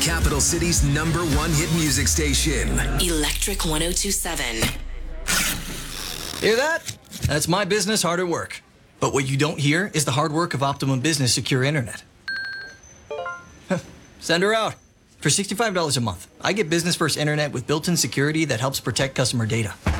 Capital City's #1 hit music station. Electric 102.7. Hear that? That's my business hard at work. But what you don't hear is the hard work of Optimum Business Secure Internet. Send her out. For $65 a month, I get business first internet with built-in security that helps protect customer data.